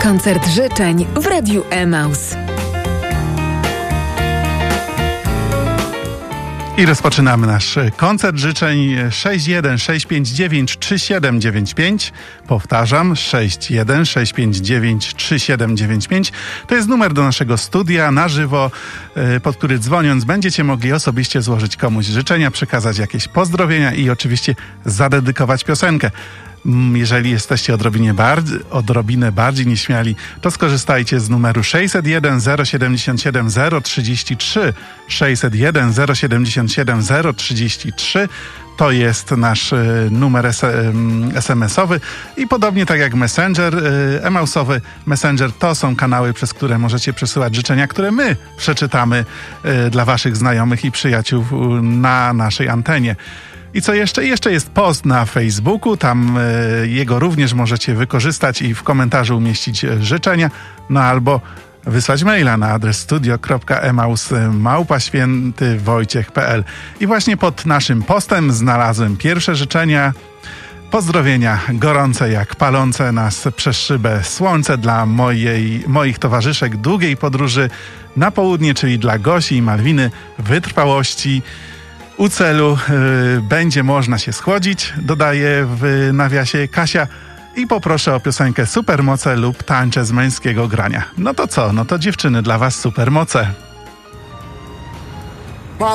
Koncert życzeń w Radiu Emaus. I rozpoczynamy nasz koncert życzeń 616593795. Powtarzam, 616593795. To jest numer do naszego studia na żywo, pod który dzwoniąc będziecie mogli osobiście złożyć komuś życzenia, przekazać jakieś pozdrowienia i oczywiście zadedykować piosenkę. Jeżeli jesteście odrobinę bardziej nieśmiali, to skorzystajcie z numeru 601 077 033. 601 077 033 to jest nasz numer SMS-owy i podobnie tak jak Messenger, Emausowy Messenger to są kanały, przez które możecie przesyłać życzenia, które my przeczytamy dla waszych znajomych i przyjaciół na naszej antenie. I co jeszcze? Jeszcze jest post na Facebooku, tam jego również możecie wykorzystać i w komentarzu umieścić życzenia, no albo wysłać maila na adres studio.emaus@świętywojciech.pl. I właśnie pod naszym postem znalazłem pierwsze życzenia. Pozdrowienia gorące jak palące nas przez szybę słońce dla moich towarzyszek długiej podróży na południe, czyli dla Gosi i Malwiny, wytrwałości. U celu będzie można się schłodzić, dodaje w nawiasie Kasia, i poproszę o piosenkę Supermoce lub Tańcze z męskiego grania. No to co? No to dziewczyny, dla was Supermoce.